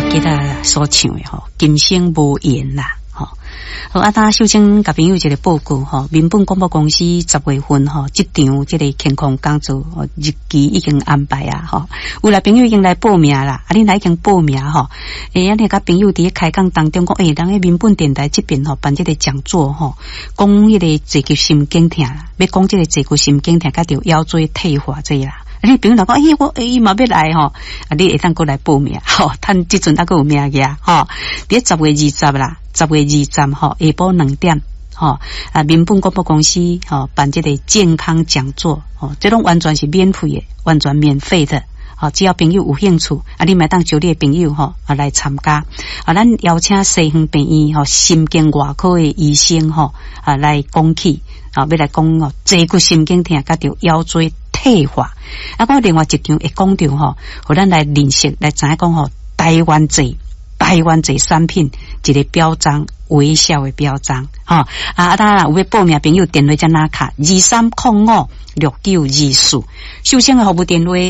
吉他所唱的吼，今生无缘啦。好啊！呾秀清甲朋友一个报告吼，民本广播公司10月份吼，这场这个健康讲座日期已经安排啊吼，有来朋友已经来报名啦，啊，恁来已经报名吼，啊，你甲朋友伫开讲当中讲，人迄民本电台这边吼办这个讲座吼，讲迄个坐骨神经痛，要讲这个坐骨神经痛，甲着腰椎退化这啦。你朋友来讲，我伊嘛要来吼，啊，你会当过来报名吼，趁即阵还佫有名额吼，伫10月20啦，10月20吼，下晡2点吼，啊，民本广播公司吼办这个健康讲座吼，这种完全是免费的，完全免费的。只要朋友有兴趣，啊，你咪当招你的朋友吼，啊来参加，啊，咱邀请西园病院吼神经外科的医生吼，啊来讲起，啊，要来讲哦，坐骨神经痛甲着腰椎退化，啊，我另外一场会讲到吼，互咱来认识来知影讲吼，台湾这产品一个标章，微笑的标章，啊，当然有要报名朋友电话在哪卡23056924，秀清的服务电话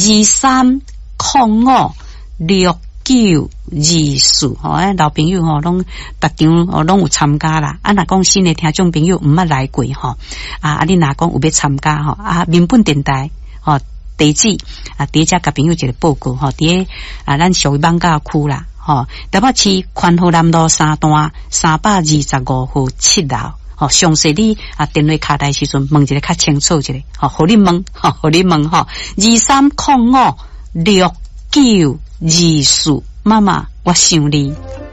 23056924，老朋友吼，拢逐场拢有参加啦。啊，若讲新的听众朋友毋捌来过吼，你若讲有要参加吼，民本电台吼地址伫遮甲朋友一个报告吼，伫咱属于艋舺区啦。台北市宽和南路3段325號7樓。詳細你電話卡台時陣問一個較清楚一個，互你問23056924，媽媽我想你。